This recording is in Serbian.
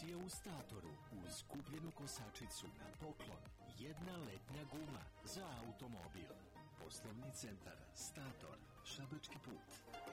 Promocija u Statoru. Uz kupljenu kosačicu na poklon jedna letnja guma za automobil. Poslovni centar Stator, Šabački put.